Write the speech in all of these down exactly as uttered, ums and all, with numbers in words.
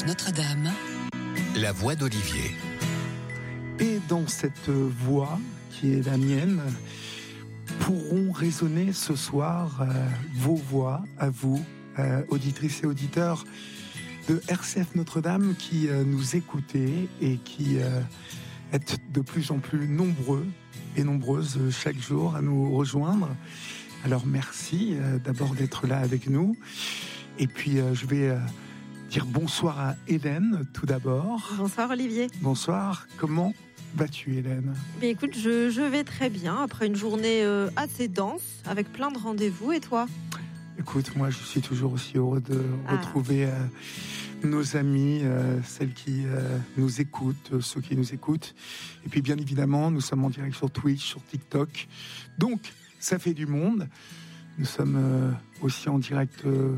Notre-Dame, la voix d'Olivier. Et dans cette voix qui est la mienne, pourront résonner ce soir euh, vos voix à vous, euh, auditrices et auditeurs de R C F Notre-Dame qui euh, nous écoutez et qui euh, êtes de plus en plus nombreux et nombreuses chaque jour à nous rejoindre. Alors merci euh, d'abord d'être là avec nous. Et puis euh, je vais euh, dire bonsoir à Hélène tout d'abord. Bonsoir Olivier. Bonsoir, comment vas-tu Hélène ? Mais écoute, je, je vais très bien après une journée euh, assez dense avec plein de rendez-vous. Et toi ? Écoute, moi je suis toujours aussi heureux de ah. retrouver euh, nos amis, euh, celles qui euh, nous écoutent, euh, ceux qui nous écoutent. Et puis bien évidemment, nous sommes en direct sur Twitch, sur TikTok. Donc, ça fait du monde. Nous sommes euh, aussi en direct euh,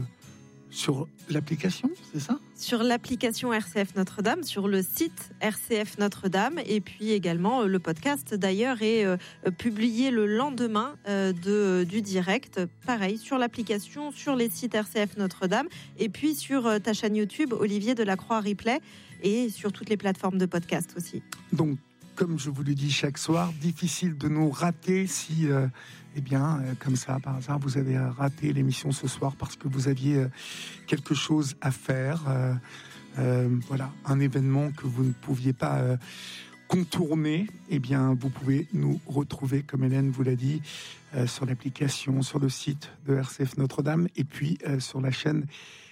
sur l'application, c'est ça ? Sur l'application R C F Notre-Dame, sur le site R C F Notre-Dame, et puis également euh, le podcast d'ailleurs est euh, publié le lendemain euh, de, du direct. Pareil, sur l'application, sur les sites R C F Notre-Dame, et puis sur euh, ta chaîne YouTube, Olivier Delacroix Replay, et sur toutes les plateformes de podcast aussi. Donc, comme je vous le dis chaque soir, difficile de nous rater si, euh, eh bien, euh, comme ça, par hasard, vous avez raté l'émission ce soir parce que vous aviez euh, quelque chose à faire. Euh, euh, voilà, un événement que vous ne pouviez pas euh, contourner. Eh bien, vous pouvez nous retrouver, comme Hélène vous l'a dit, euh, sur l'application, sur le site de R C F Notre-Dame et puis euh, sur la chaîne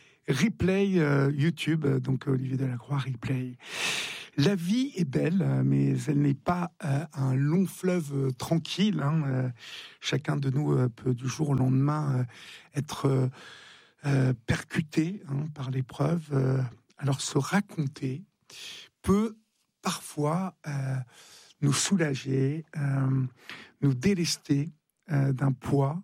Replay euh, YouTube, donc Olivier Delacroix Replay. La vie est belle, mais elle n'est pas euh, un long fleuve euh, tranquille. Hein. Euh, chacun de nous euh, peut du jour au lendemain euh, être euh, euh, percuté hein, par l'épreuve. Euh, alors se raconter peut parfois euh, nous soulager, euh, nous délester euh, d'un poids.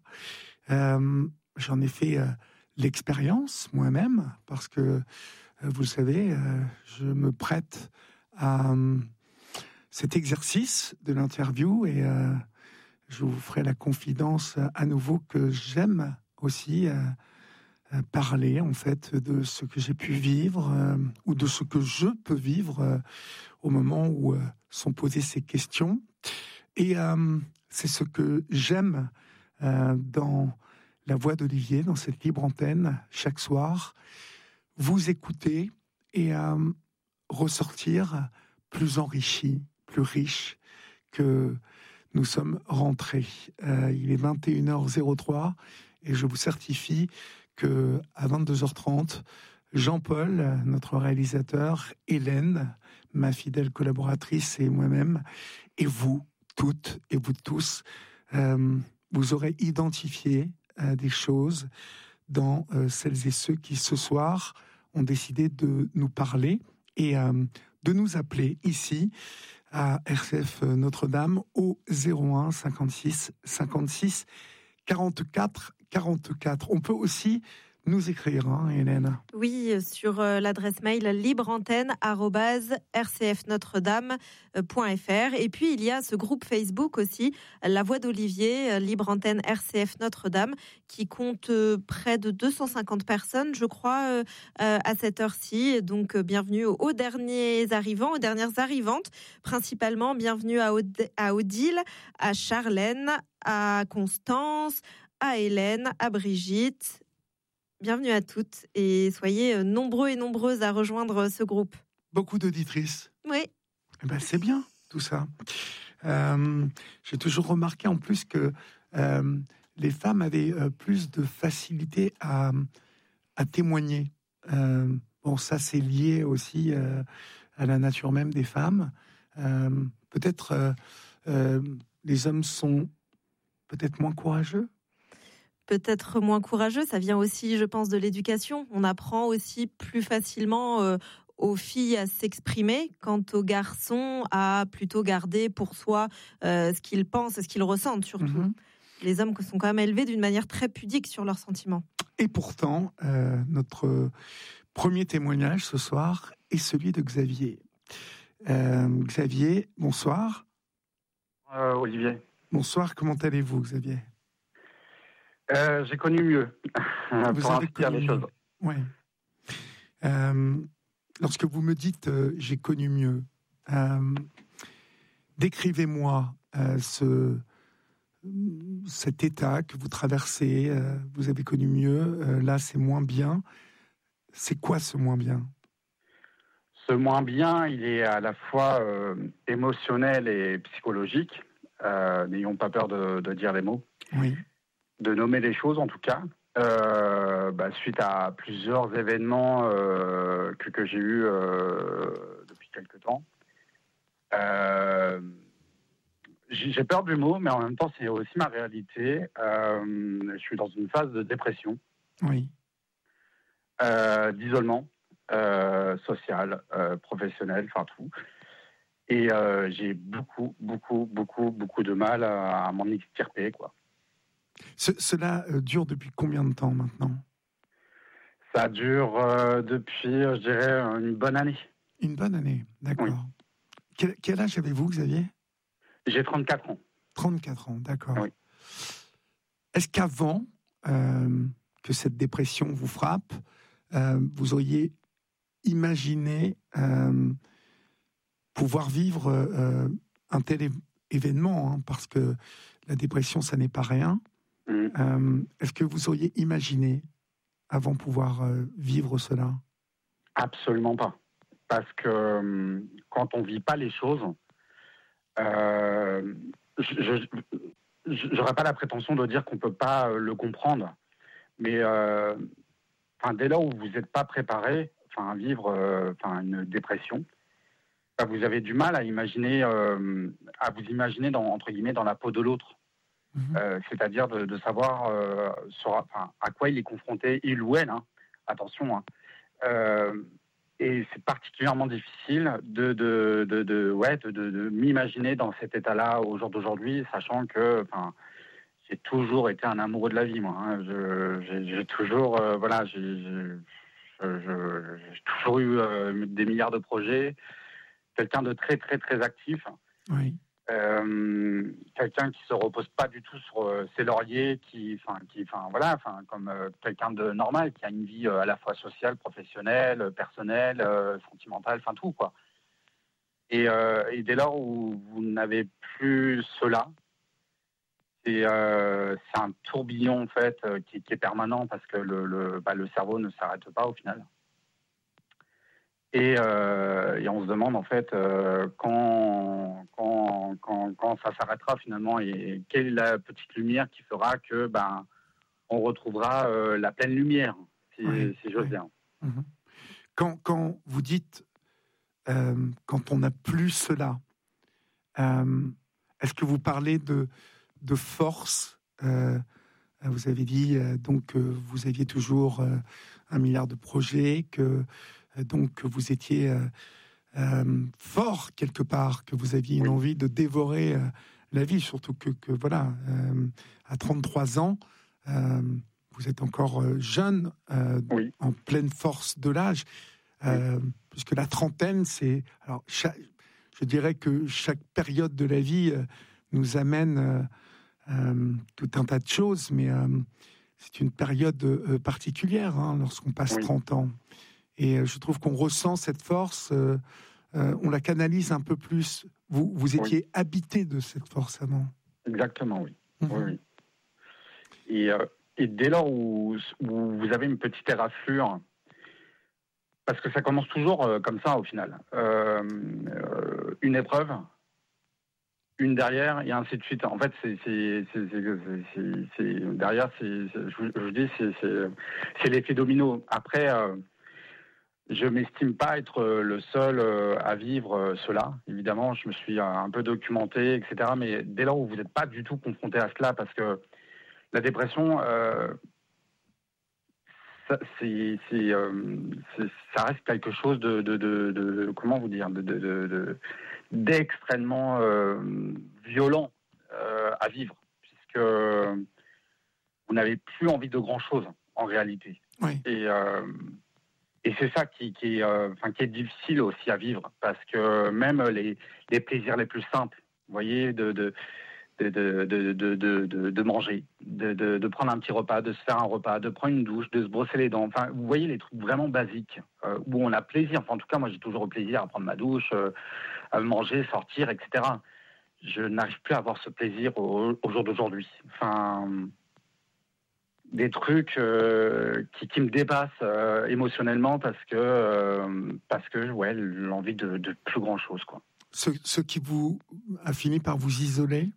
Euh, j'en ai fait euh, l'expérience moi-même parce que, euh, vous le savez, euh, je me prête à euh, cet exercice de l'interview et euh, je vous ferai la confidence euh, à nouveau que j'aime aussi euh, euh, parler en fait de ce que j'ai pu vivre euh, ou de ce que je peux vivre euh, au moment où euh, sont posées ces questions. Et euh, c'est ce que j'aime euh, dans la voix d'Olivier, dans cette libre antenne, chaque soir, vous écouter et euh, ressortir plus enrichi, plus riche que nous sommes rentrés. Euh, il est vingt et une heures trois et je vous certifie que à vingt-deux heures trente, Jean-Paul, notre réalisateur, Hélène, ma fidèle collaboratrice et moi-même, et vous toutes et vous tous, euh, vous aurez identifié euh, des choses dans euh, celles et ceux qui ce soir ont décidé de nous parler et euh, de nous appeler ici à R C F Notre-Dame au zéro un cinquante-six cinquante-six quarante-quatre quarante-quatre. On peut aussi nous écrire, hein, Hélène. Oui, sur euh, l'adresse mail libreantenne arobase r c f notre dame point f r. Et puis, il y a ce groupe Facebook aussi, La Voix d'Olivier, euh, Libre Antenne R C F Notre-Dame, qui compte euh, près de deux cent cinquante personnes, je crois, euh, euh, à cette heure-ci. Donc, euh, bienvenue aux, aux derniers arrivants, aux dernières arrivantes. Principalement, bienvenue à, Od- à Odile, à Charlène, à Constance, à Hélène, à Brigitte. Bienvenue à toutes et soyez nombreux et nombreuses à rejoindre ce groupe. Beaucoup d'auditrices. Oui. Eh ben, c'est bien, tout ça. Euh, j'ai toujours remarqué en plus que euh, les femmes avaient euh, plus de facilité à, à témoigner. Euh, bon, ça, c'est lié aussi euh, à la nature même des femmes. Euh, peut-être euh, euh, les hommes sont peut-être moins courageux. Peut-être moins courageux, ça vient aussi, je pense, de l'éducation. On apprend aussi plus facilement euh, aux filles à s'exprimer, quant aux garçons à plutôt garder pour soi euh, ce qu'ils pensent et ce qu'ils ressentent surtout. Mm-hmm. Les hommes sont quand même élevés d'une manière très pudique sur leurs sentiments. Et pourtant, euh, notre premier témoignage ce soir est celui de Xavier. Euh, Xavier, bonsoir. Euh, Olivier. Bonsoir, comment allez-vous, Xavier ? Euh, j'ai connu mieux. Vous pour avez dire les choses. Oui. Euh, lorsque vous me dites euh, « j'ai connu mieux euh, », décrivez-moi euh, ce, cet état que vous traversez. Euh, vous avez connu mieux, euh, là c'est moins bien. C'est quoi ce moins bien ? Ce moins bien, il est à la fois euh, émotionnel et psychologique. Euh, n'ayons pas peur de, de dire les mots. Oui. De nommer les choses en tout cas. Euh, bah, suite à plusieurs événements euh, que, que j'ai eus euh, depuis quelques temps. Euh, j'ai peur du mot, mais en même temps, c'est aussi ma réalité. Euh, je suis dans une phase de dépression, oui. euh, d'isolement euh, social, euh, professionnel, enfin tout. Et euh, j'ai beaucoup, beaucoup, beaucoup, beaucoup de mal à, à m'en extirper, quoi. Ce, cela euh, dure depuis combien de temps maintenant ? Ça dure euh, depuis, je dirais, une bonne année. Une bonne année, d'accord. Oui. Quel, quel âge avez-vous, Xavier ? J'ai trente-quatre ans. trente-quatre ans, d'accord. Oui. Est-ce qu'avant euh, que cette dépression vous frappe, euh, vous auriez imaginé euh, pouvoir vivre euh, un tel é- événement, hein, parce que la dépression, ça n'est pas rien. Mmh. Euh, est-ce que vous auriez imaginé avant de pouvoir euh, vivre cela ? Absolument pas. Parce que euh, quand on ne vit pas les choses, euh, je n'aurais pas la prétention de dire qu'on ne peut pas euh, le comprendre. Mais euh, dès lors où vous n'êtes pas préparé à vivre euh, une dépression, bah, vous avez du mal à imaginer, euh, à vous imaginer dans, entre guillemets, dans la peau de l'autre. Mmh. Euh, c'est-à-dire de, de savoir euh, sur, enfin, à quoi il est confronté, il ou elle, hein, attention. Hein. Euh, et c'est particulièrement difficile de, de, de, de, ouais, de, de, de m'imaginer dans cet état-là au jour d'aujourd'hui, sachant que j'ai toujours été un amoureux de la vie, moi. Hein. Je, j'ai, j'ai toujours, euh, voilà, j'ai, j'ai, je, je, j'ai toujours eu euh, des milliards de projets, quelqu'un de très, très, très actif. Oui. Euh, quelqu'un qui se repose pas du tout sur euh, ses lauriers, qui, enfin, qui, enfin, voilà, enfin, comme euh, quelqu'un de normal, qui a une vie euh, à la fois sociale, professionnelle, personnelle, euh, sentimentale, enfin tout quoi. Et, euh, et dès lors où vous n'avez plus cela, c'est, euh, c'est un tourbillon en fait euh, qui, qui est permanent parce que le, le, bah, le cerveau ne s'arrête pas au final. Et, euh, et on se demande en fait euh, quand, quand, quand, quand ça s'arrêtera finalement et quelle est la petite lumière qui fera que ben on retrouvera euh, la pleine lumière, si, oui, si j'ose oui. dire. Mmh. Quand, quand vous dites euh, quand on n'a plus cela, euh, est-ce que vous parlez de, de force euh, vous avez dit euh, donc que vous aviez toujours euh, un milliard de projets, que euh, donc que vous étiez euh, euh, fort quelque part, que vous aviez une Oui. envie de dévorer euh, la vie, surtout que, que voilà, euh, à trente-trois ans, euh, vous êtes encore euh, jeune, euh, Oui. en pleine force de l'âge, euh, oui. Puisque la trentaine, c'est alors chaque, je dirais que chaque période de la vie euh, nous amène euh, Euh, tout un tas de choses, mais euh, c'est une période euh, particulière hein, lorsqu'on passe oui. trente ans. Et euh, je trouve qu'on ressent cette force, euh, euh, on la canalise un peu plus. Vous, vous étiez oui. habité de cette force avant. Exactement, oui. Mmh. oui, oui. Et, euh, et dès lors où, où vous avez une petite éraflure, parce que ça commence toujours euh, comme ça au final, euh, euh, une épreuve, une derrière et ainsi de suite. En fait, c'est, c'est, c'est, c'est, c'est, c'est derrière, c'est, c'est, je, je dis, c'est, c'est, c'est l'effet domino. Après, euh, je m'estime pas être le seul euh, à vivre euh, cela. Évidemment, je me suis un peu documenté, et cetera. Mais dès lors où vous n'êtes pas du tout confronté à cela, parce que la dépression, euh, ça, c'est, c'est, euh, c'est, ça reste quelque chose de, de, de, de comment vous dire, de, de, de, de d'extrêmement euh, violent euh, à vivre, puisque vous n'avez plus envie de grand-chose en réalité. Oui. Et, euh, et c'est ça qui, qui, est, euh, enfin, qui est difficile aussi à vivre, parce que même les, les plaisirs les plus simples, vous voyez, de, de, de, de, de, de, de, de manger, de, de, de prendre un petit repas, de se faire un repas, de prendre une douche, de se brosser les dents. Enfin, vous voyez les trucs vraiment basiques euh, où on a plaisir. Enfin, en tout cas, moi, j'ai toujours eu plaisir à prendre ma douche, euh, à manger, sortir, et cetera. Je n'arrive plus à avoir ce plaisir au, au jour d'aujourd'hui. Enfin, des trucs euh, qui, qui me dépassent euh, émotionnellement parce que, euh, parce que ouais, l'envie de, de plus grand chose, quoi. Ce, ce qui vous a fini par vous isoler?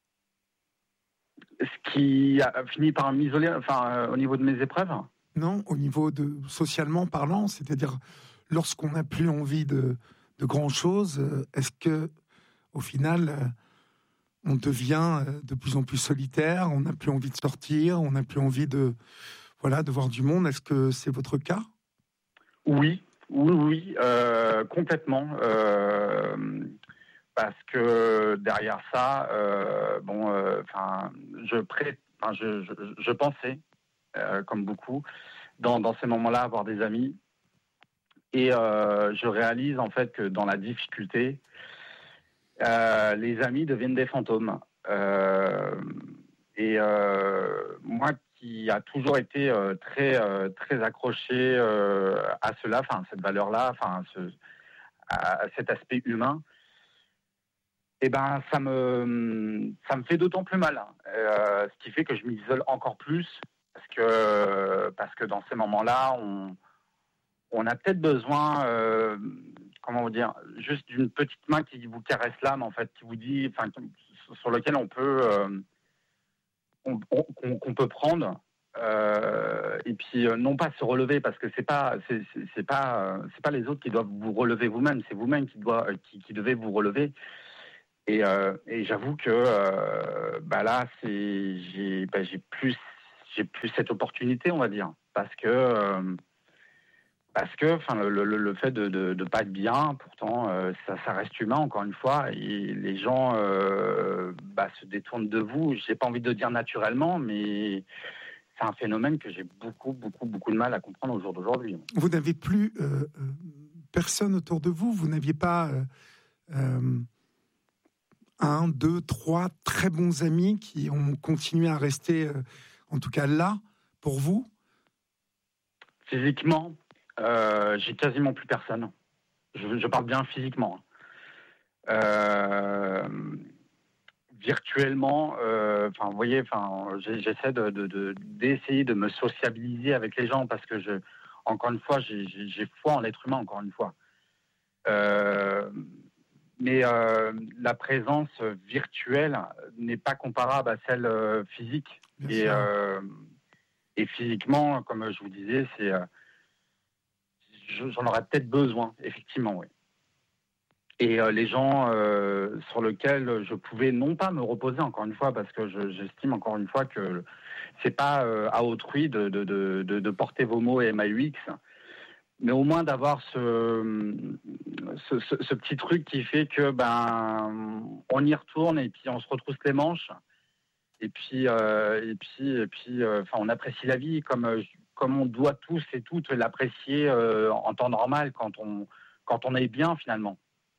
Ce qui a fini par m'isoler, enfin, euh, au niveau de mes épreuves? Non, au niveau de socialement parlant, c'est-à-dire lorsqu'on n'a plus envie de, de grand-chose, est-ce que au final, on devient de plus en plus solitaire, on n'a plus envie de sortir, on n'a plus envie de, voilà, de voir du monde? Est-ce que c'est votre cas? Oui, oui, oui, euh, complètement. Euh, parce que derrière ça, euh, bon, enfin, euh, je, pré- je, je, je pensais, euh, comme beaucoup, dans, dans ces moments-là, avoir des amis. Et euh, je réalise en fait que dans la difficulté, euh, les amis deviennent des fantômes. Euh, et euh, moi, qui a toujours été euh, très euh, très accroché euh, à cela, enfin cette valeur-là, enfin ce, à, à cet aspect humain. Eh ben, ça me, ça me fait d'autant plus mal. Euh, ce qui fait que je m'isole encore plus, parce que, parce que dans ces moments-là, on, on a peut-être besoin, euh, comment vous dire, juste d'une petite main qui vous caresse l'âme, en fait, qui vous dit, enfin, sur lequel on peut, euh, on, on, qu'on peut prendre, euh, et puis euh, non pas se relever, parce que c'est pas, c'est, c'est, c'est pas, euh, c'est pas les autres qui doivent vous relever vous-même, c'est vous-même qui doit, qui, qui devez vous relever. Et, euh, et j'avoue que euh, bah là, c'est, j'ai, bah j'ai plus, j'ai plus cette opportunité, on va dire, parce que, euh, parce que, enfin, le, le, le fait de, de, de pas être bien, pourtant, euh, ça, ça reste humain, encore une fois, et les gens, euh, bah, se détournent de vous. J'ai pas envie de dire naturellement, mais c'est un phénomène que j'ai beaucoup, beaucoup, beaucoup de mal à comprendre au jour d'aujourd'hui. Vous n'avez plus euh, personne autour de vous. Vous n'aviez pas euh, euh, un, deux, trois très bons amis qui ont continué à rester, euh, en tout cas là, pour vous? Physiquement, euh, j'ai quasiment plus personne. Je, je parle bien physiquement. Euh, virtuellement, euh, enfin, vous voyez, enfin, j'essaie de, de, de, d'essayer de me sociabiliser avec les gens parce que, je, encore une fois, j'ai, j'ai foi en l'être humain, encore une fois. Euh, mais euh, la présence virtuelle n'est pas comparable à celle euh, physique. Et, euh, et physiquement, comme je vous disais, c'est, euh, j'en aurais peut-être besoin, effectivement, oui. Et euh, les gens euh, sur lesquels je pouvais non pas me reposer, encore une fois, parce que je, j'estime encore une fois que c'est pas euh, à autrui de, de, de, de porter vos mots M A U X, mais au moins d'avoir ce, ce, ce, ce petit truc qui fait que ben on y retourne et puis on se retrousse les manches et puis euh, et puis et puis euh, enfin on apprécie la vie comme comme on doit tous et toutes l'apprécier euh, en temps normal quand on quand on est bien finalement.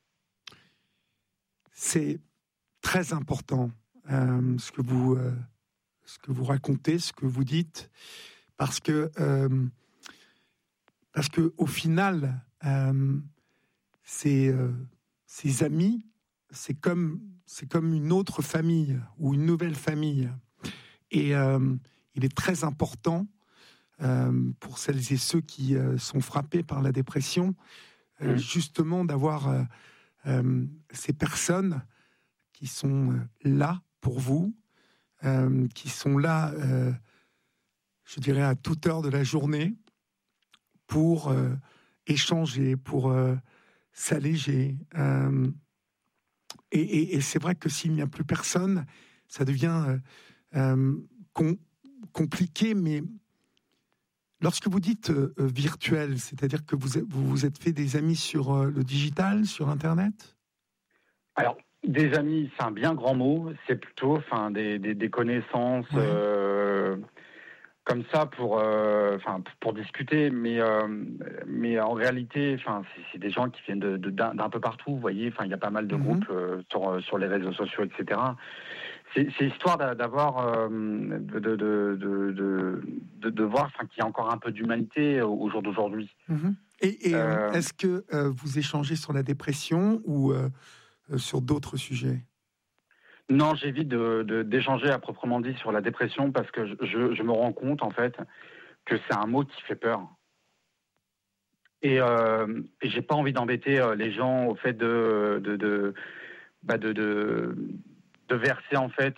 C'est très important euh, ce que vous euh, ce que vous racontez, ce que vous dites, parce que euh, parce que au final, euh, ces euh, ces amis, c'est comme c'est comme une autre famille ou une nouvelle famille, et euh, il est très important euh, pour celles et ceux qui euh, sont frappés par la dépression, euh, mmh. justement d'avoir euh, euh, ces personnes qui sont là pour vous, euh, qui sont là, euh, je dirais, à toute heure de la journée, pour euh, échanger, pour euh, s'alléger. Euh, et, et, et c'est vrai que s'il n'y a plus personne, ça devient euh, euh, com- compliqué, mais lorsque vous dites euh, virtuel, c'est-à-dire que vous, vous vous êtes fait des amis sur euh, le digital, sur Internet? Alors, des amis, c'est un bien grand mot. C'est plutôt, enfin, des, des, des connaissances ouais. euh, comme ça pour, enfin, euh, pour discuter. Mais, euh, mais en réalité, enfin, c'est, c'est des gens qui viennent de, de, d'un, d'un peu partout. Vous voyez, enfin, il y a pas mal de mm-hmm. groupes euh, sur, sur les réseaux sociaux, et cetera. c'est, c'est histoire d'avoir, euh, de, de, de, de, de, de voir enfin, qu'il y a encore un peu d'humanité au, au jour d'aujourd'hui. Mmh. Et, et Euh, est-ce que euh, vous échangez sur la dépression ou euh, euh, sur d'autres sujets ? Non, j'évite de, de, d'échanger à proprement dit sur la dépression parce que je, je, je me rends compte en fait que c'est un mot qui fait peur. Et, euh, et j'ai pas envie d'embêter euh, les gens au fait de de de, bah de, de, de verser en fait,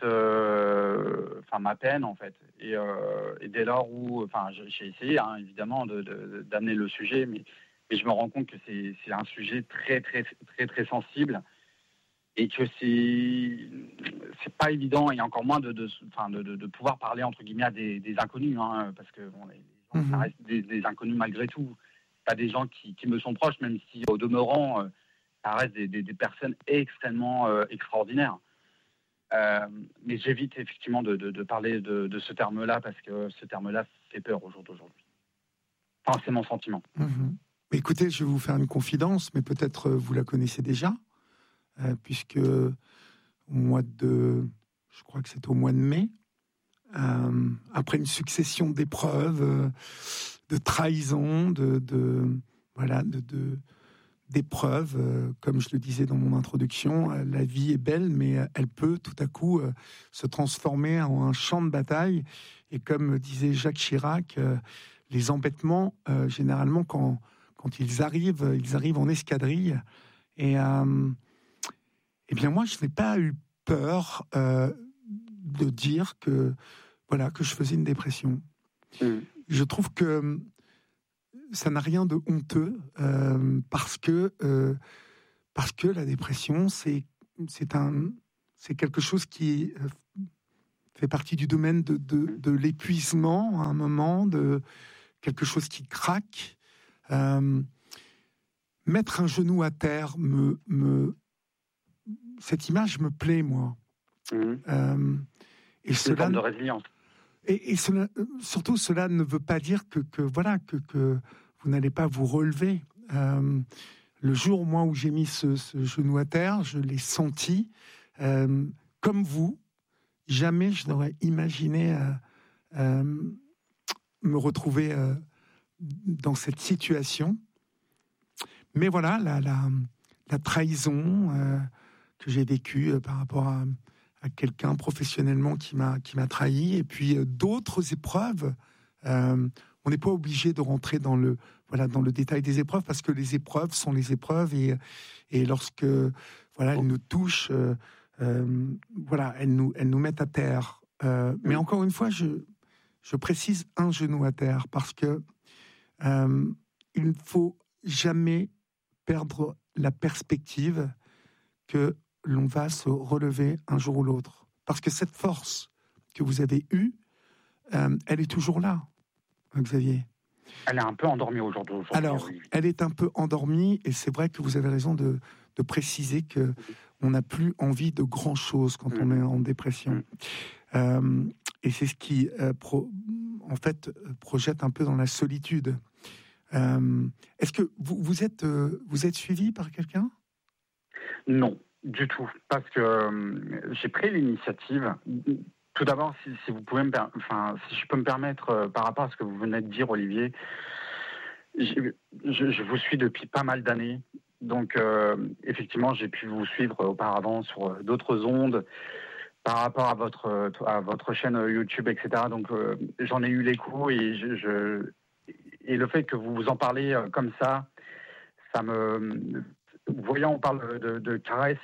euh, enfin ma peine en fait. Et, euh, et dès lors où, enfin, j'ai essayé hein, évidemment de, de, d'amener le sujet, mais, mais je me rends compte que c'est, c'est un sujet très très très très sensible et que c'est c'est pas évident et encore moins de de, enfin, de, de, de pouvoir parler entre guillemets à des, des inconnus hein, parce que bon, les gens, Mmh. ça reste des, des inconnus malgré tout. Pas des gens qui, qui me sont proches, même si au demeurant, euh, ça reste des, des, des personnes extrêmement euh, extraordinaires. Euh, mais j'évite effectivement de, de, de parler de, de ce terme-là parce que ce terme-là fait peur au jour d'aujourd'hui. Enfin, c'est mon sentiment. Mmh. Écoutez, je vais vous faire une confidence, mais peut-être vous la connaissez déjà, euh, puisque au mois de, je crois que c'était au mois de mai, euh, après une succession d'épreuves, euh, de trahisons, de, de voilà, de, de d'épreuves, euh, comme je le disais dans mon introduction, euh, la vie est belle, mais euh, elle peut tout à coup euh, se transformer en un champ de bataille. Et comme disait Jacques Chirac, euh, les embêtements, euh, généralement, quand, quand ils arrivent, ils arrivent en escadrille. Et euh, eh bien, moi, je n'ai pas eu peur euh, de dire que, voilà, que je faisais une dépression. Mmh. Je trouve que ça n'a rien de honteux euh, parce que euh, parce que la dépression c'est c'est un c'est quelque chose qui euh, fait partie du domaine de, de, de l'épuisement à un moment, de quelque chose qui craque. Euh, mettre un genou à terre me me cette image me plaît moi. Mmh. Euh, et C'est une cela forme de résilience. Et, et cela, surtout, cela ne veut pas dire que, que voilà que, que vous n'allez pas vous relever. Euh, le jour, moi, où j'ai mis ce, ce genou à terre, je l'ai senti euh, comme vous. Jamais je n'aurais imaginé euh, euh, me retrouver euh, dans cette situation. Mais voilà, la, la, la trahison euh, que j'ai vécue euh, par rapport à à quelqu'un professionnellement qui m'a qui m'a trahi, et puis euh, d'autres épreuves. Euh, on n'est pas obligé de rentrer dans le voilà dans le détail des épreuves parce que les épreuves sont les épreuves et et lorsque voilà elles nous touchent, euh, euh, voilà elles nous elles nous mettent à terre. Euh, mais encore une fois, je je précise un genou à terre parce que euh, il ne faut jamais perdre la perspective que l'on va se relever un jour ou l'autre. Parce que cette force que vous avez eue, euh, elle est toujours là, Xavier. Elle est un peu endormie aujourd'hui. Alors, oui. elle est un peu endormie, et c'est vrai que vous avez raison de, de préciser que on n'a plus envie de grand-chose quand mmh. on est en dépression. Mmh. Euh, et c'est ce qui, euh, pro, en fait, projette un peu dans la solitude. Euh, est-ce que vous, vous, êtes, euh, vous êtes suivi par quelqu'un ? Non. Du tout, parce que euh, j'ai pris l'initiative. Tout d'abord, si, si vous pouvez me, per- enfin, si je peux me permettre, euh, par rapport à ce que vous venez de dire, Olivier, je, je vous suis depuis pas mal d'années, donc euh, effectivement, j'ai pu vous suivre auparavant sur d'autres ondes, par rapport à votre à votre chaîne YouTube, et cetera. Donc euh, j'en ai eu l'écho et je, je et le fait que vous vous en parlez comme ça, ça me Vous voyez, on parle de, de caresses.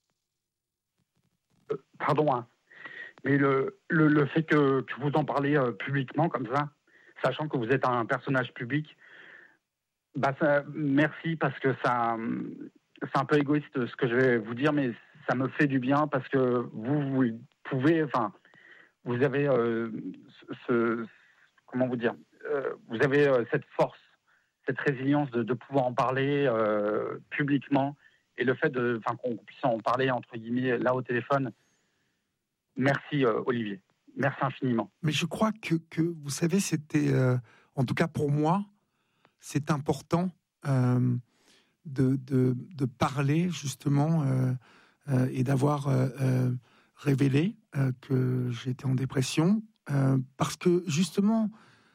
Euh, pardon, hein. Mais le, le, le fait que, que vous en parlez euh, publiquement comme ça, sachant que vous êtes un personnage public, bah ça, merci parce que ça, c'est un peu égoïste ce que je vais vous dire, mais ça me fait du bien parce que vous, vous pouvez, enfin, vous avez euh, ce, comment vous dire, euh, vous avez euh, cette force, cette résilience de, de pouvoir en parler euh, publiquement. Et le fait de, enfin, qu'on puisse en parler, entre guillemets, là au téléphone, merci euh, Olivier. Merci infiniment. Mais je crois que, que vous savez, c'était, euh, en tout cas pour moi, c'est important euh, de, de, de parler justement euh, euh, et d'avoir euh, euh, révélé euh, que j'étais en dépression euh, parce que justement,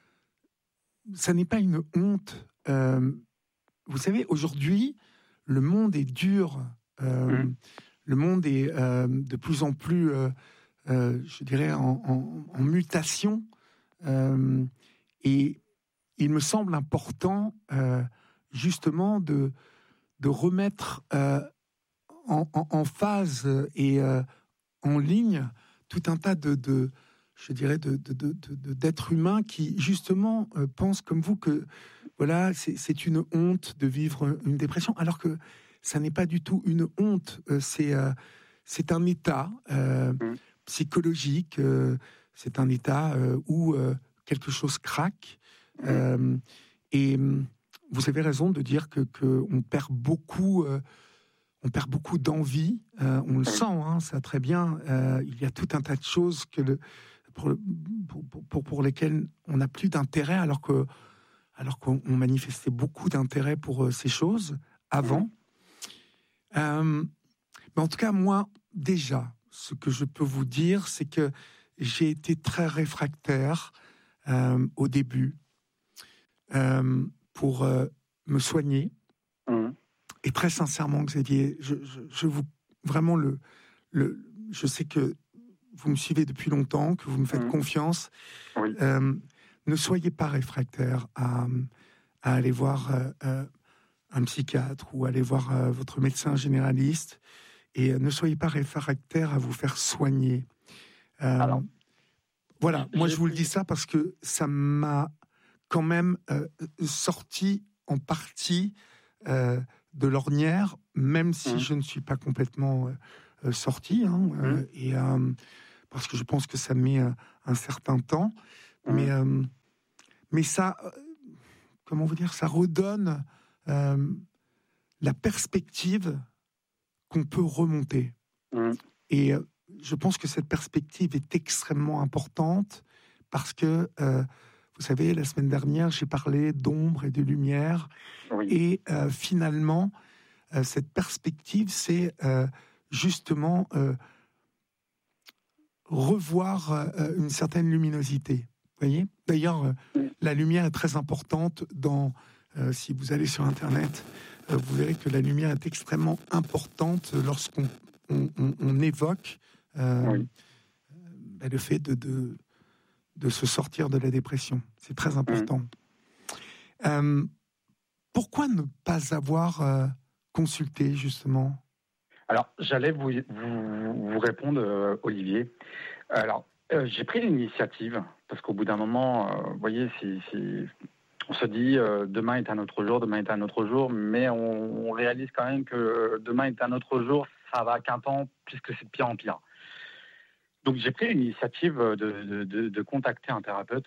ça n'est pas une honte. Euh, vous savez, aujourd'hui, le monde est dur. Euh, mmh. Le monde est euh, de plus en plus, euh, euh, je dirais, en, en, en mutation. Euh, et il me semble important, euh, justement, de, de remettre euh, en, en, en phase et euh, en ligne tout un tas de, de je dirais, de, de, de, de, d'êtres humains qui, justement, euh, pensent comme vous que, voilà, c'est, c'est une honte de vivre une dépression, alors que ça n'est pas du tout une honte. Euh, c'est, euh, c'est un état euh, mmh. psychologique, euh, c'est un état euh, où euh, quelque chose craque. Mmh. Euh, et vous avez raison de dire que, que on perd beaucoup... Euh, On perd beaucoup d'envie, euh, on le sent, hein, ça très bien. Euh, il y a tout un tas de choses que le, pour, pour, pour, pour lesquelles on n'a plus d'intérêt, alors, que, alors qu'on on manifestait beaucoup d'intérêt pour euh, ces choses avant. Euh, mais en tout cas, moi, déjà, ce que je peux vous dire, c'est que j'ai été très réfractaire euh, au début euh, pour euh, me soigner. Mmh. Et très sincèrement, Xavier, je, je, je vous vraiment le, le, je sais que vous me suivez depuis longtemps, que vous me faites mmh. confiance. Oui. Euh, ne soyez pas réfractaire à, à aller voir euh, euh, un psychiatre ou aller voir euh, votre médecin généraliste, et euh, ne soyez pas réfractaire à vous faire soigner. Euh, Alors, voilà, moi je vous le dis ça parce que ça m'a quand même euh, sorti en partie euh, de l'ornière, même si mmh. je ne suis pas complètement euh, sorti, hein, mmh. euh, et, euh, parce que je pense que ça met euh, un certain temps, mmh. mais, euh, mais ça, euh, comment vous dire, ça redonne euh, la perspective qu'on peut remonter. Mmh. Et euh, je pense que cette perspective est extrêmement importante parce que, euh, vous savez, la semaine dernière, j'ai parlé d'ombre et de lumière. Oui. Et euh, finalement, euh, cette perspective, c'est euh, justement euh, revoir euh, une certaine luminosité. Vous voyez ? D'ailleurs, euh, oui. la lumière est très importante dans... Euh, si vous allez sur Internet, euh, vous verrez que la lumière est extrêmement importante lorsqu'on on, on, on évoque euh, oui. euh, le fait de... de de se sortir de la dépression. C'est très important. Mmh. Euh, pourquoi ne pas avoir euh, consulté, justement ? Alors, j'allais vous, vous, vous répondre, euh, Olivier. Alors, euh, j'ai pris l'initiative, parce qu'au bout d'un moment, euh, vous voyez, c'est, c'est, on se dit euh, demain est un autre jour, demain est un autre jour, mais on, on réalise quand même que demain est un autre jour, ça va qu'un temps, puisque c'est de pire en pire. Donc, j'ai pris l'initiative de, de, de, de contacter un thérapeute.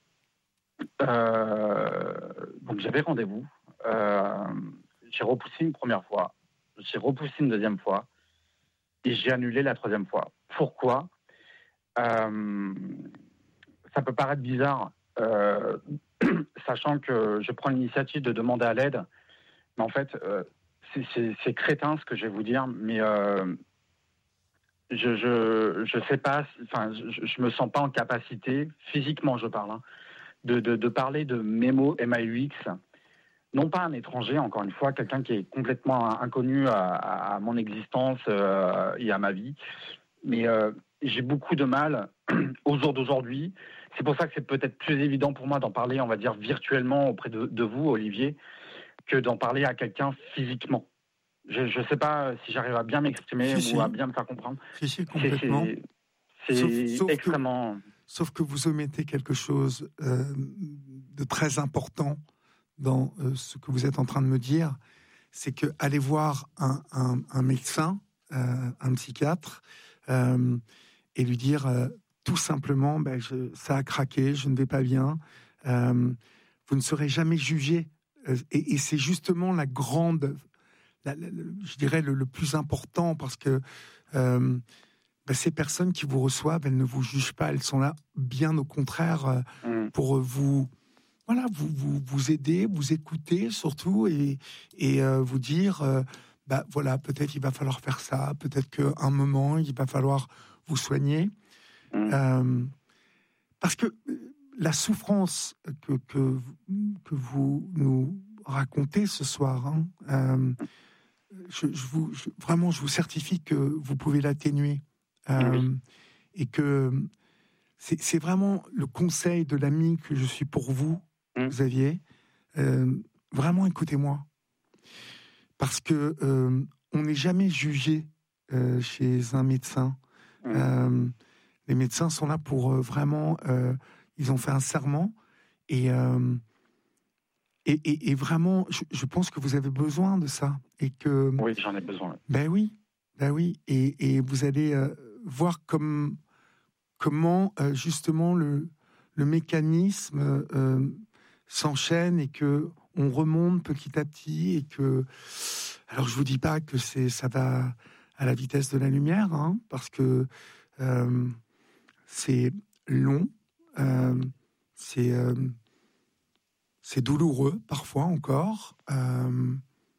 Euh, donc, j'avais rendez-vous. Euh, j'ai repoussé une première fois. J'ai repoussé une deuxième fois. Et j'ai annulé la troisième fois. Pourquoi ? euh, Ça peut paraître bizarre, euh, sachant que je prends l'initiative de demander à l'aide. Mais en fait, euh, c'est, c'est, c'est crétin ce que je vais vous dire, mais... Euh, Je je je sais pas, enfin je, je me sens pas en capacité, physiquement je parle, hein, de, de de parler de mes mots M A U X, non pas un étranger, encore une fois, quelqu'un qui est complètement inconnu à, à mon existence euh, et à ma vie, mais euh, j'ai beaucoup de mal au jour d'aujourd'hui. C'est pour ça que c'est peut-être plus évident pour moi d'en parler, on va dire virtuellement auprès de, de vous, Olivier, que d'en parler à quelqu'un physiquement. Je ne sais pas si j'arrive à bien m'exprimer si, ou si. à bien me faire comprendre. Si, si, complètement. C'est, c'est, c'est sauf, sauf extrêmement... Que, sauf que vous omettez quelque chose euh, de très important dans euh, ce que vous êtes en train de me dire, c'est que aller voir un, un, un médecin, euh, un psychiatre, euh, et lui dire euh, tout simplement, ben, je, ça a craqué, je ne vais pas bien, euh, vous ne serez jamais jugé. Et, et c'est justement la grande... La, la, je dirais le, le plus important, parce que euh, ben ces personnes qui vous reçoivent, elles ne vous jugent pas, elles sont là bien au contraire euh, mmh. pour vous, voilà, vous, vous, vous aider, vous écouter surtout, et, et euh, vous dire, euh, bah, voilà, peut-être il va falloir faire ça, peut-être qu'à un moment il va falloir vous soigner. Mmh. Euh, parce que la souffrance que, que, que vous nous racontez ce soir, hein, euh, je, je vous, je, vraiment, je vous certifie que vous pouvez l'atténuer. Euh, oui. Et que c'est, c'est vraiment le conseil de l'ami que je suis pour vous, mmh. Xavier. Euh, vraiment, écoutez-moi. Parce que euh, on n'est jamais jugé euh, chez un médecin. Mmh. Euh, les médecins sont là pour euh, vraiment... Euh, ils ont fait un serment et, euh, et, et, et vraiment, je, je pense que vous avez besoin de ça. Et que, oui, j'en ai besoin. Ben oui, ben oui. Et, et vous allez euh, voir comme, comment euh, justement le, le mécanisme euh, s'enchaîne et que on remonte petit à petit et que... Alors je vous dis pas que c'est, ça va à la vitesse de la lumière, hein, parce que euh, c'est long. Euh, c'est, euh, c'est douloureux parfois encore. Euh,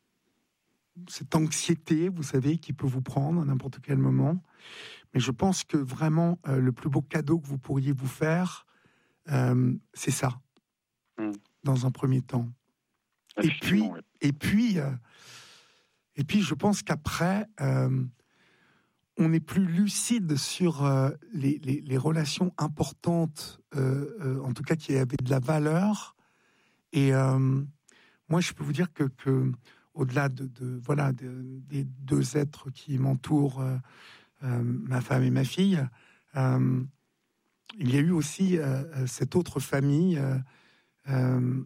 cette anxiété, vous savez, qui peut vous prendre à n'importe quel moment. Mais je pense que vraiment, euh, le plus beau cadeau que vous pourriez vous faire, euh, c'est ça, mmh. dans un premier temps. Et puis, oui. et puis, euh, et puis, je pense qu'après, euh, on est plus lucide sur euh, les, les, les relations importantes, euh, euh, en tout cas qui avaient de la valeur. Et euh, moi, je peux vous dire que, que au-delà de, de voilà de, des deux êtres qui m'entourent, euh, euh, ma femme et ma fille, euh, il y a eu aussi euh, cette autre famille, euh, euh,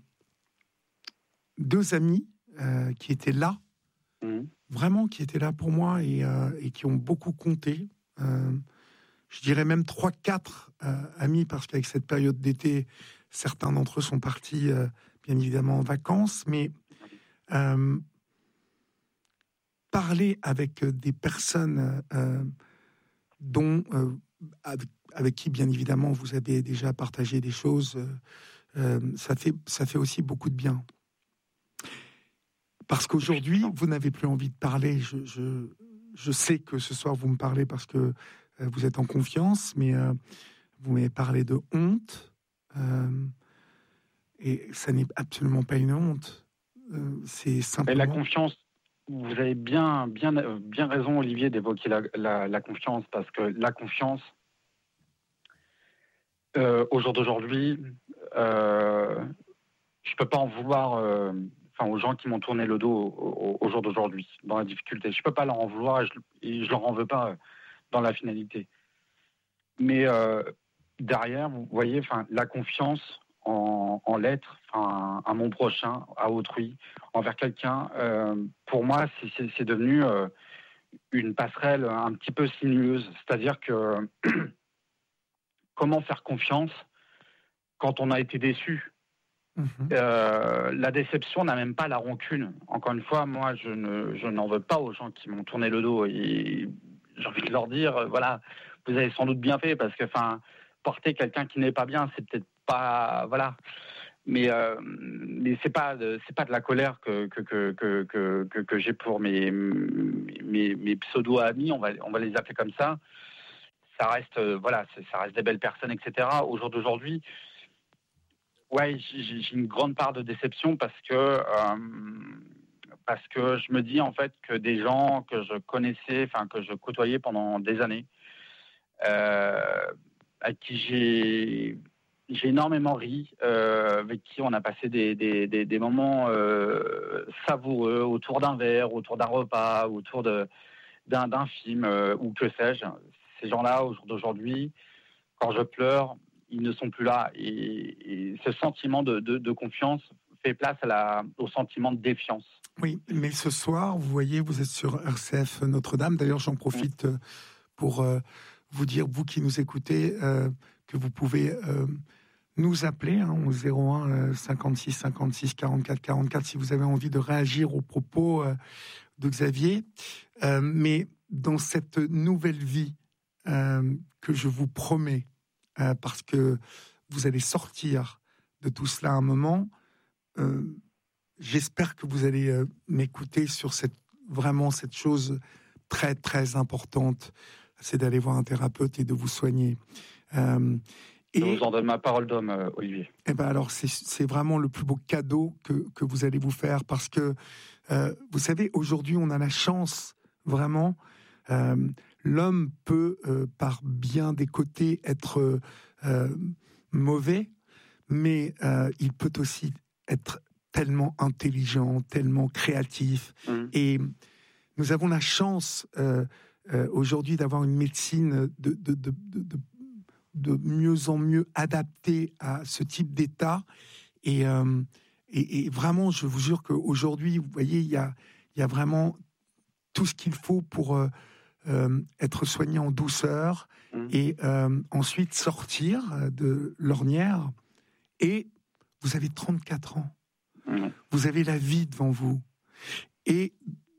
deux amis euh, qui étaient là. Mmh. Vraiment qui étaient là pour moi et, euh, et qui ont beaucoup compté. Euh, je dirais même trois, quatre euh, amis, parce qu'avec cette période d'été, certains d'entre eux sont partis, euh, bien évidemment, en vacances. Mais euh, parler avec des personnes euh, dont, euh, avec, avec qui, bien évidemment, vous avez déjà partagé des choses, euh, ça fait, ça fait aussi beaucoup de bien. Parce qu'aujourd'hui, vous n'avez plus envie de parler. Je, je, je sais que ce soir, vous me parlez parce que euh, vous êtes en confiance, mais euh, vous m'avez parlé de honte. Euh, et ça n'est absolument pas une honte. Euh, c'est simplement... Et la confiance, vous avez bien, bien, bien raison, Olivier, d'évoquer la, la, la confiance, parce que la confiance, euh, au jour d'aujourd'hui, euh, je ne peux pas en vouloir... Euh, Enfin, aux gens qui m'ont tourné le dos au, au, au jour d'aujourd'hui, dans la difficulté. Je ne peux pas leur en vouloir et je ne leur en veux pas dans la finalité. Mais euh, derrière, vous voyez, la confiance en, en l'être, à mon prochain, à autrui, envers quelqu'un, euh, pour moi, c'est, c'est, c'est devenu euh, une passerelle un petit peu sinueuse. C'est-à-dire que comment faire confiance quand on a été déçu ? Mmh. Euh, la déception n'a même pas la rancune. Encore une fois, moi, je, ne, je n'en veux pas aux gens qui m'ont tourné le dos. Et j'ai envie de leur dire, euh, voilà, vous avez sans doute bien fait, parce que, enfin, porter quelqu'un qui n'est pas bien, c'est peut-être pas, voilà. Mais, euh, mais c'est pas, de, c'est pas de la colère que que que que que, que, que j'ai pour mes mes, mes pseudo amis. On va on va les appeler comme ça. Ça reste, euh, voilà, ça reste des belles personnes, et cetera. Au jour d'aujourd'hui. Ouais, j'ai, j'ai une grande part de déception parce que euh, parce que je me dis en fait que des gens que je connaissais, enfin que je côtoyais pendant des années, euh, à qui j'ai j'ai énormément ri, euh, avec qui on a passé des des des, des moments euh, savoureux autour d'un verre, autour d'un repas, autour de d'un d'un film euh, ou que sais-je. Ces gens-là, au jour d'aujourd'hui, quand je pleure, ils ne sont plus là. Et, et ce sentiment de, de, de confiance fait place à la, au sentiment de défiance. Oui, mais ce soir, vous voyez, vous êtes sur R C F Notre-Dame. D'ailleurs, j'en profite mmh. pour euh, vous dire, vous qui nous écoutez, euh, que vous pouvez euh, nous appeler hein, au zéro un cinquante-six cinquante-six quarante-quatre quarante-quatre si vous avez envie de réagir aux propos euh, de Xavier. Euh, mais dans cette nouvelle vie euh, que je vous promets, Euh, parce que vous allez sortir de tout cela à un moment. Euh, j'espère que vous allez euh, m'écouter sur cette, vraiment cette chose très, très importante. c'est d'aller voir un thérapeute et de vous soigner. Euh, et, je vous en donne ma parole d'homme, euh, Olivier. Eh ben alors, c'est, c'est vraiment le plus beau cadeau que, que vous allez vous faire, parce que, euh, vous savez, aujourd'hui, on a la chance, vraiment, euh, l'homme peut, euh, par bien des côtés, être euh, mauvais, mais euh, il peut aussi être tellement intelligent, tellement créatif. Mmh. Et nous avons la chance euh, euh, aujourd'hui d'avoir une médecine de, de, de, de, de, de mieux en mieux adaptée à ce type d'état. Et, euh, et, et vraiment, je vous jure qu'aujourd'hui, vous voyez, il y a, il y a vraiment tout ce qu'il faut pour euh, euh, être soigné en douceur mmh. et euh, ensuite sortir de l'ornière. Et vous avez trente-quatre ans. Mmh. Vous avez la vie devant vous. Et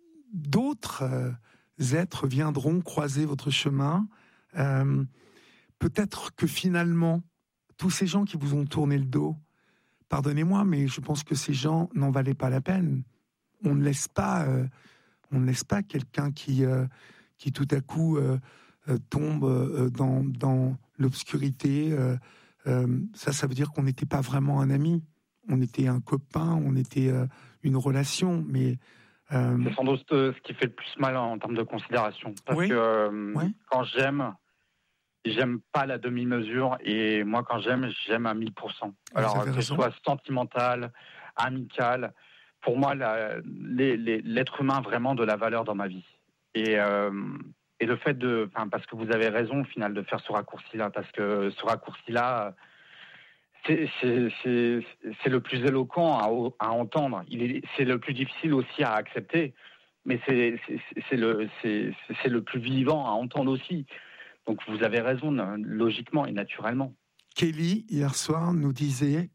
d'autres euh, êtres viendront croiser votre chemin. Euh, peut-être que finalement, tous ces gens qui vous ont tourné le dos, pardonnez-moi, mais je pense que ces gens n'en valaient pas la peine. On ne laisse pas, euh, on ne laisse pas quelqu'un qui, euh, qui tout à coup euh, euh, tombe euh, dans, dans l'obscurité. Euh, euh, ça, ça veut dire qu'on n'était pas vraiment un ami. On était un copain, on était euh, une relation, mais... Euh... C'est sans doute ce qui fait le plus mal en, en termes de considération. Parce oui. que euh, oui. quand j'aime, j'aime pas la demi-mesure, et moi, quand j'aime, j'aime à mille pour cent. Alors, que ce soit sentimental, amical, pour moi, la, les, les, l'être humain a vraiment de la valeur dans ma vie. Et, euh, et le fait de... Parce que vous avez raison, au final, de faire ce raccourci-là, parce que ce raccourci-là... C'est, c'est, c'est, c'est le plus éloquent à, à entendre. Il est, c'est le plus difficile aussi à accepter, mais c'est, c'est, c'est, le, c'est, c'est le plus vivant à entendre aussi. Donc vous avez raison, logiquement et naturellement. Kelly, hier soir, nous disait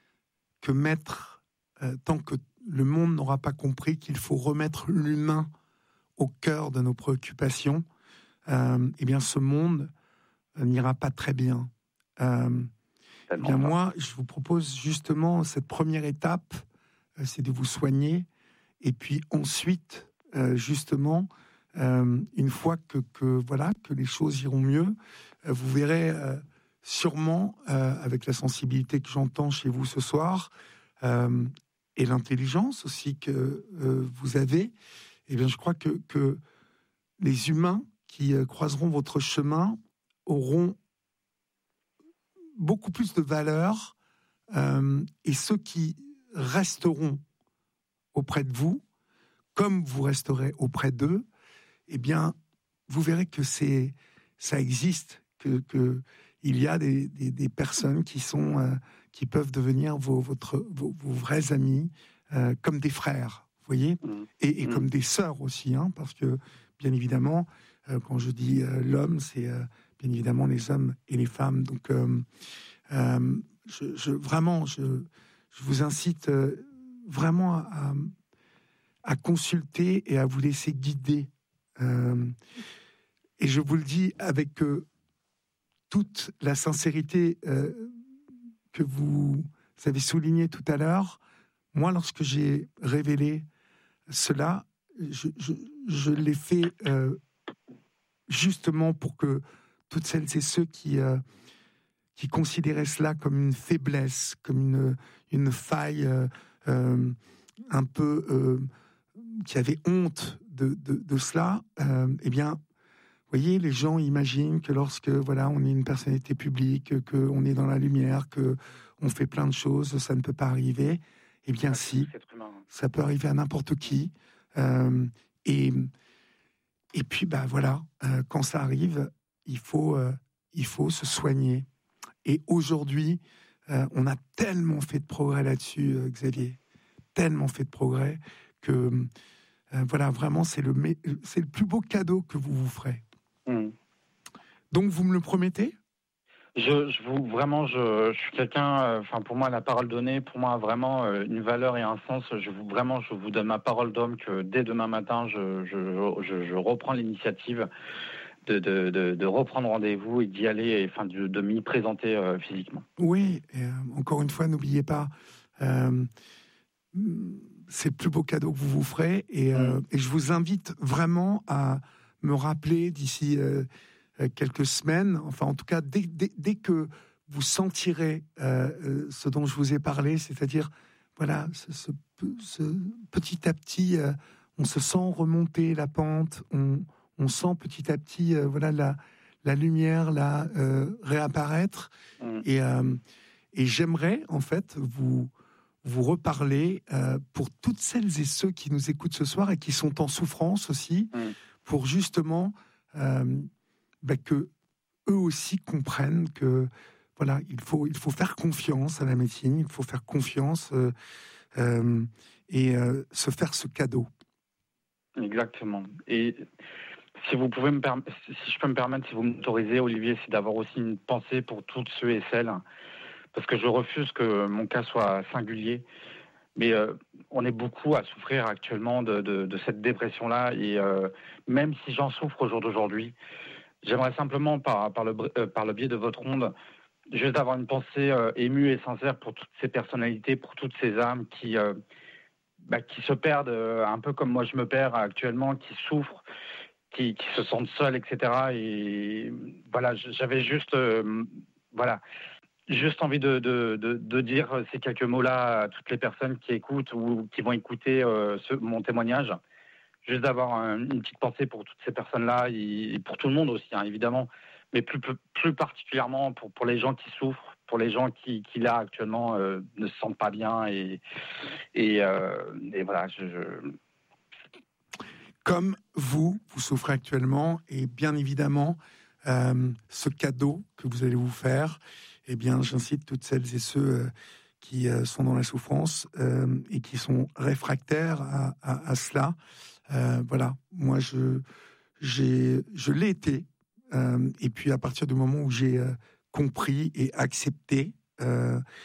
que mettre, euh, tant que le monde n'aura pas compris qu'il faut remettre l'humain au cœur de nos préoccupations, euh, eh bien ce monde euh, n'ira pas très bien. Euh, Eh bien, moi, je vous propose justement cette première étape, euh, c'est de vous soigner, et puis ensuite, euh, justement, euh, une fois que, que voilà que les choses iront mieux, euh, vous verrez euh, sûrement, euh, avec la sensibilité que j'entends chez vous ce soir, euh, et l'intelligence aussi que euh, vous avez, eh bien, je crois que, que les humains qui euh, croiseront votre chemin auront beaucoup plus de valeur, euh, et ceux qui resteront auprès de vous, comme vous resterez auprès d'eux, eh bien, vous verrez que c'est, ça existe, que, que il y a des, des, des personnes qui sont, euh, qui peuvent devenir vos, votre, vos, vos vrais amis, euh, comme des frères, vous voyez, et, et mmh. comme des sœurs aussi, hein, parce que, bien évidemment, euh, quand je dis euh, l'homme, c'est euh, bien évidemment les hommes et les femmes. Donc, euh, euh, je, je, vraiment, je, je vous incite euh, vraiment à, à consulter et à vous laisser guider. Euh, et je vous le dis avec euh, toute la sincérité euh, que vous avez soulignée tout à l'heure. Moi, lorsque j'ai révélé cela, je, je, je l'ai fait euh, justement pour que toutes celles et ceux qui, euh, qui considéraient cela comme une faiblesse, comme une, une faille euh, euh, un peu... Euh, qui avaient honte de, de, de cela, euh, eh bien, vous voyez, les gens imaginent que lorsque voilà, on est une personnalité publique, qu'on est dans la lumière, qu'on fait plein de choses, ça ne peut pas arriver. Eh bien, si, ça peut arriver à n'importe qui. Euh, et, et puis, bah, voilà, euh, quand ça arrive, il faut, euh, il faut se soigner. Et aujourd'hui, euh, on a tellement fait de progrès là-dessus, euh, Xavier, tellement fait de progrès que, euh, voilà, vraiment, c'est le, c'est le plus beau cadeau que vous vous ferez. Mmh. Donc, vous me le promettez ? Je, je vous, vraiment, je, je suis quelqu'un, enfin, euh, pour moi, la parole donnée, pour moi, a vraiment euh, une valeur et un sens. Je vous, vraiment, je vous donne ma parole d'homme que dès demain matin, je, je, je, je reprends l'initiative de, de, de, de reprendre rendez-vous et d'y aller, et enfin, de, de m'y présenter euh, physiquement. Oui, et, euh, encore une fois, n'oubliez pas, euh, c'est le plus beau cadeau que vous vous ferez, et, euh, mmh. et je vous invite vraiment à me rappeler d'ici euh, quelques semaines, enfin en tout cas dès, dès, dès que vous sentirez euh, ce dont je vous ai parlé, c'est-à-dire voilà, ce, ce, ce, petit à petit, euh, on se sent remonter la pente, on, on sent petit à petit euh, voilà, la, la lumière là, euh, réapparaître. Mmh. Et, euh, et j'aimerais en fait vous, vous reparler euh, pour toutes celles et ceux qui nous écoutent ce soir et qui sont en souffrance aussi, mmh. pour justement euh, bah, que eux aussi comprennent que voilà, il faut, il faut faire confiance à la médecine, il faut faire confiance euh, euh, et euh, se faire ce cadeau. Exactement. Et si vous pouvez me permettre, si je peux me permettre, si vous m'autorisez, Olivier, c'est d'avoir aussi une pensée pour toutes ceux et celles, parce que je refuse que mon cas soit singulier. Mais euh, on est beaucoup à souffrir actuellement de, de, de cette dépression-là, et euh, même si j'en souffre au jour d'aujourd'hui, j'aimerais simplement, par, par, le, euh, par le biais de votre onde, juste d'avoir une pensée euh, émue et sincère pour toutes ces personnalités, pour toutes ces âmes qui, euh, bah, qui se perdent euh, un peu comme moi je me perds actuellement, qui souffrent, qui, qui se sentent seuls, et cetera. Et voilà, j'avais juste, euh, voilà, juste envie de, de, de, de dire ces quelques mots-là à toutes les personnes qui écoutent ou qui vont écouter euh, ce, mon témoignage. Juste d'avoir un, une petite pensée pour toutes ces personnes-là et pour tout le monde aussi, hein, évidemment. Mais plus, plus, plus particulièrement pour, pour les gens qui souffrent, pour les gens qui, qui là, actuellement, euh, ne se sentent pas bien. Et, et, euh, et voilà, je, je... Comme vous, vous souffrez actuellement, et bien évidemment, euh, ce cadeau que vous allez vous faire, eh bien, j'incite toutes celles et ceux euh, qui euh, sont dans la souffrance euh, et qui sont réfractaires à, à, à cela. Euh, voilà, moi, je, j'ai, je l'ai été. Euh, et puis à partir du moment où j'ai euh, compris et accepté, euh,